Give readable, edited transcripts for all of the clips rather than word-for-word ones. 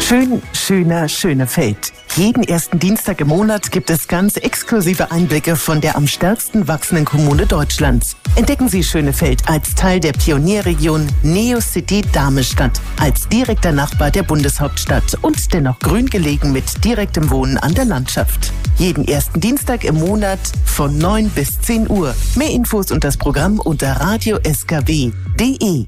Schön, schöner, Schönefeld. Jeden ersten Dienstag im Monat gibt es ganz exklusive Einblicke von der am stärksten wachsenden Kommune Deutschlands. Entdecken Sie Schönefeld als Teil der Pionierregion Neocity Darmestadt, als direkter Nachbar der Bundeshauptstadt und dennoch grün gelegen mit direktem Wohnen an der Landschaft. Jeden ersten Dienstag im Monat von 9 bis 10 Uhr. Mehr Infos und das Programm unter radioskw.de.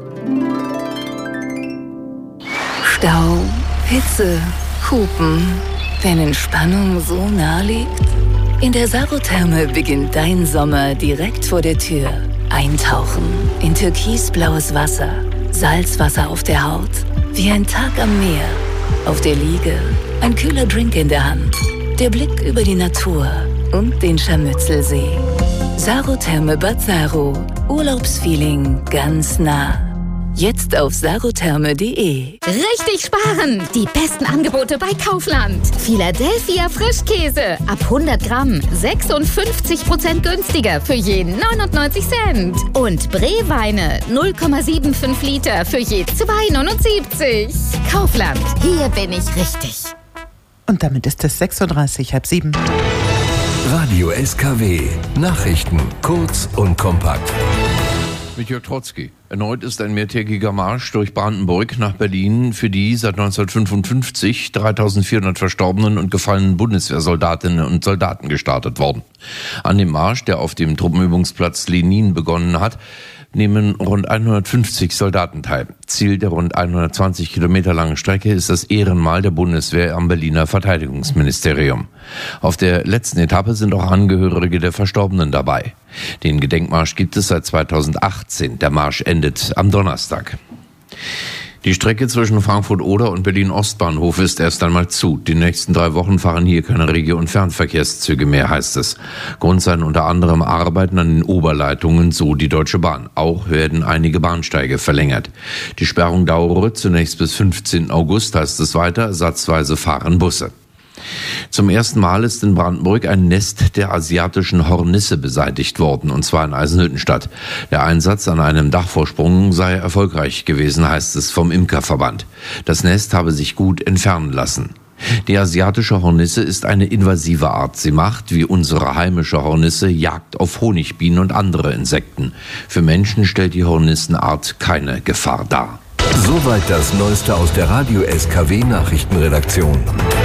Stau, Hitze, Hupen. Wenn Entspannung so nah liegt? In der Sarotherme beginnt dein Sommer direkt vor der Tür. Eintauchen in türkisblaues Wasser, Salzwasser auf der Haut, wie ein Tag am Meer. Auf der Liege, ein kühler Drink in der Hand, der Blick über die Natur und den Scharmützelsee. Sarotherme Bad Saro, Urlaubsfeeling ganz nah. Jetzt auf sarotherme.de. Richtig sparen! Die besten Angebote bei Kaufland. Philadelphia Frischkäse. Ab 100 Gramm 56% günstiger für je 99 Cent. Und Bree-Weine 0,75 Liter für je 2,79. Kaufland. Hier bin ich richtig. Und damit ist es 6:30 Uhr, 6:30. Radio SKW. Nachrichten kurz und kompakt. Mit Jörg Trotzki. Erneut ist ein mehrtägiger Marsch durch Brandenburg nach Berlin für die seit 1955 3.400 verstorbenen und gefallenen Bundeswehrsoldatinnen und Soldaten gestartet worden. An dem Marsch, der auf dem Truppenübungsplatz Lenin begonnen hat, nehmen rund 150 Soldaten teil. Ziel der rund 120 Kilometer langen Strecke ist das Ehrenmal der Bundeswehr am Berliner Verteidigungsministerium. Auf der letzten Etappe sind auch Angehörige der Verstorbenen dabei. Den Gedenkmarsch gibt es seit 2018. Der Marsch endet am Donnerstag. Die Strecke zwischen Frankfurt-Oder und Berlin-Ostbahnhof ist erst einmal zu. Die nächsten 3 Wochen fahren hier keine Regio- und Fernverkehrszüge mehr, heißt es. Grund seien unter anderem Arbeiten an den Oberleitungen, so die Deutsche Bahn. Auch werden einige Bahnsteige verlängert. Die Sperrung dauere zunächst bis 15. August, heißt es weiter. Ersatzweise fahren Busse. Zum ersten Mal ist in Brandenburg ein Nest der asiatischen Hornisse beseitigt worden, und zwar in Eisenhüttenstadt. Der Einsatz an einem Dachvorsprung sei erfolgreich gewesen, heißt es vom Imkerverband. Das Nest habe sich gut entfernen lassen. Die asiatische Hornisse ist eine invasive Art. Sie macht, wie unsere heimische Hornisse, Jagd auf Honigbienen und andere Insekten. Für Menschen stellt die Hornissenart keine Gefahr dar. Soweit das Neueste aus der Radio SKW Nachrichtenredaktion.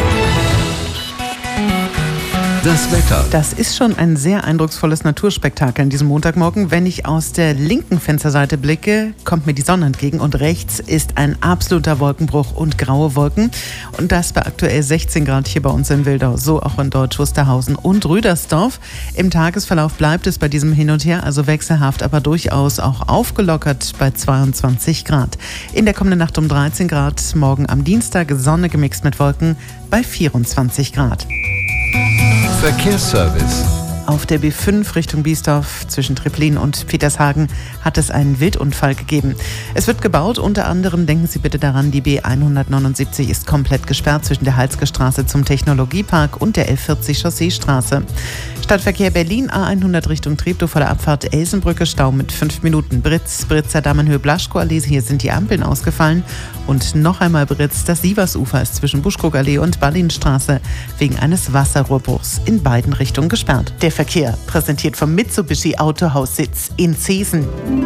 Das Wetter. Das ist schon ein sehr eindrucksvolles Naturspektakel an diesem Montagmorgen. Wenn ich aus der linken Fensterseite blicke, kommt mir die Sonne entgegen und rechts ist ein absoluter Wolkenbruch und graue Wolken. Und das bei aktuell 16 Grad hier bei uns in Wildau, so auch in Deutsch Wusterhausen und Rüdersdorf. Im Tagesverlauf bleibt es bei diesem Hin und Her, also wechselhaft, aber durchaus auch aufgelockert bei 22 Grad. In der kommenden Nacht um 13 Grad, morgen am Dienstag Sonne gemixt mit Wolken bei 24 Grad. Verkehrsservice. Auf der B5 Richtung Biesdorf zwischen Triplin und Petershagen hat es einen Wildunfall gegeben. Es wird gebaut, unter anderem denken Sie bitte daran, die B179 ist komplett gesperrt zwischen der Halsgestraße zum Technologiepark und der L40 Chausseestraße. Stadtverkehr Berlin A100 Richtung Treptow vor der Abfahrt Elsenbrücke, Stau mit 5 Minuten. Britz, Britzer Damenhöhe, Blaschko-Allee, hier sind die Ampeln ausgefallen. Und noch einmal Britz, das Sieversufer ist zwischen Buschkrug-Allee und Ballinstraße wegen eines Wasserrohrbruchs in beiden Richtungen gesperrt. Der Verkehr präsentiert vom Mitsubishi Autohaussitz in Zeesen.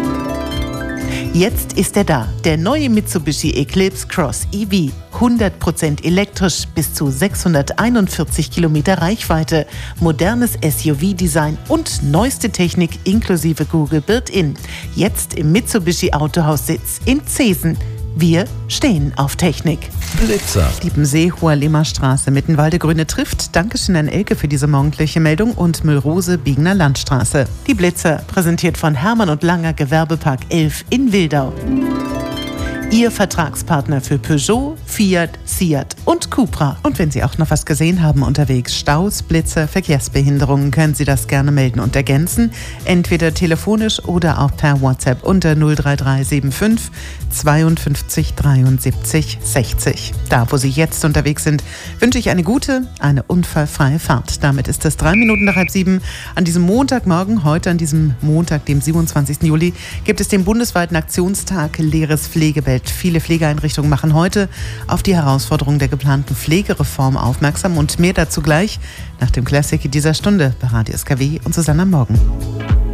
Jetzt ist er da, der neue Mitsubishi Eclipse Cross EV. 100% elektrisch, bis zu 641 Kilometer Reichweite, modernes SUV-Design und neueste Technik inklusive Google Built-In. Jetzt im Mitsubishi Autohaussitz in Zeesen. Wir stehen auf Technik. Blitzer. Diebensee, Hoher Lehmer Straße, Mittenwalde Grüne trifft. Dankeschön an Elke für diese morgendliche Meldung und Müllrose, Biegener Landstraße. Die Blitzer, präsentiert von Hermann und Langer Gewerbepark 11 in Wildau. Ihr Vertragspartner für Peugeot, Fiat, Seat und Cupra. Und wenn Sie auch noch was gesehen haben unterwegs, Staus, Blitzer, Verkehrsbehinderungen, können Sie das gerne melden und ergänzen. Entweder telefonisch oder auch per WhatsApp unter 03375 52 73 60. Da, wo Sie jetzt unterwegs sind, wünsche ich eine gute, eine unfallfreie Fahrt. Damit ist es 3 Minuten nach 6:30 an diesem Montagmorgen. Heute an diesem Montag, dem 27. Juli, gibt es den bundesweiten Aktionstag Leeres Pflegebett. Viele Pflegeeinrichtungen machen heute auf die Herausforderungen der geplanten Pflegereform aufmerksam und mehr dazu gleich nach dem Klassik dieser Stunde bei Radio SKW und Susanne am Morgen.